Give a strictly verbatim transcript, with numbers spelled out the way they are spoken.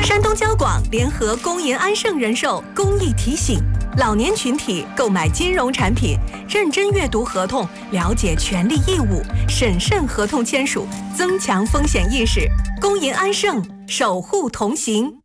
山东交广联合工银安盛人寿公益提醒：老年群体购买金融产品，认真阅读合同，了解权利义务，审慎合同签署，增强风险意识。工银安盛，守护同行。